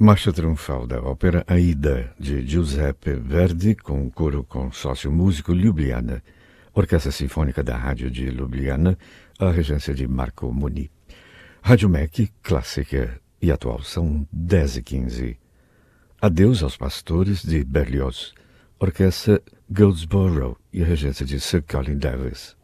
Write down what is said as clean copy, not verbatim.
Marcha Triunfal da ópera Aida, de Giuseppe Verdi, com o coro consórcio músico Ljubljana, Orquestra Sinfônica da Rádio de Ljubljana, a regência de Marco Muni. Rádio MEC, clássica e atual, são 10h15. Adeus aos Pastores, de Berlioz, Orquestra Goldsboro e a regência de Sir Colin Davis.